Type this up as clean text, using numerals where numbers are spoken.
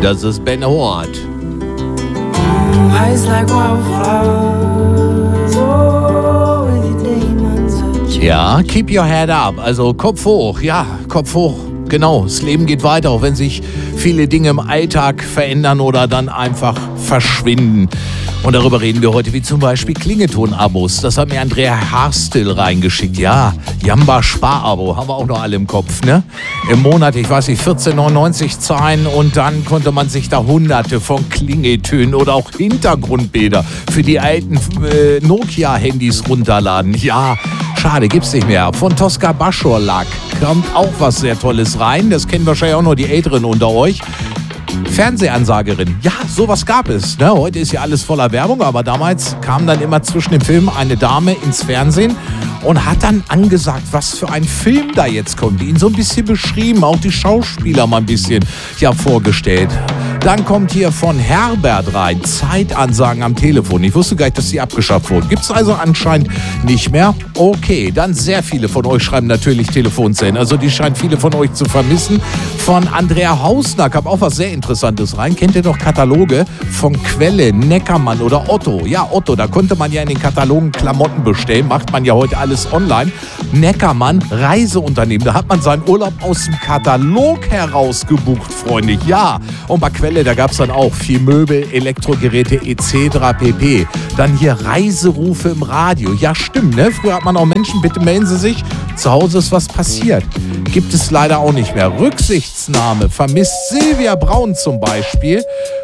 Das ist Ben Hort. Ja, keep your head up, also Kopf hoch, ja, Kopf hoch. Genau, das Leben geht weiter, auch wenn sich viele Dinge im Alltag verändern oder dann einfach verschwinden. Und darüber reden wir heute, wie zum Beispiel Klingelton-Abos. Das hat mir Andrea Harstel reingeschickt. Ja, Jamba Spar-Abo, haben wir auch noch alle im Kopf, ne? Im Monat, ich weiß nicht, 14,99 zahlen und dann konnte man sich da hunderte von Klingeltönen oder auch Hintergrundbilder für die alten Nokia-Handys runterladen. Ja, schade, gibt's nicht mehr. Von Tosca Baschorlak kommt auch was sehr Tolles rein. Das kennen wahrscheinlich auch nur die Älteren unter euch. Fernsehansagerin. Ja, sowas gab es. Ne? Heute ist ja alles voller Werbung, aber damals kam dann immer zwischen dem Film eine Dame ins Fernsehen und hat dann angesagt, was für ein Film da jetzt kommt. Ihn so ein bisschen beschrieben, auch die Schauspieler mal ein bisschen vorgestellt. Dann kommt hier von Herbert rein, Zeitansagen am Telefon. Ich wusste gar nicht, dass die abgeschafft wurden. Gibt es also anscheinend nicht mehr? Okay, dann sehr viele von euch schreiben natürlich Telefonzellen. Also die scheinen viele von euch zu vermissen. Von Andrea Hausner kam auch was sehr Interessantes rein. Kennt ihr doch Kataloge von Quelle, Neckermann oder Otto? Ja, Otto, da konnte man ja in den Katalogen Klamotten bestellen. Macht man ja heute alles online. Neckermann, Reiseunternehmen. Da hat man seinen Urlaub aus dem Katalog herausgebucht, Freunde. Ja, und bei Quelle, da gab es dann auch viel Möbel, Elektrogeräte etc. pp. Dann hier Reiserufe im Radio. Ja, stimmt, ne? Früher hat man auch Menschen, bitte melden Sie sich. Zu Hause ist was passiert. Gibt es leider auch nicht mehr. Rücksichtsnahme vermisst Silvia Braun zum Beispiel.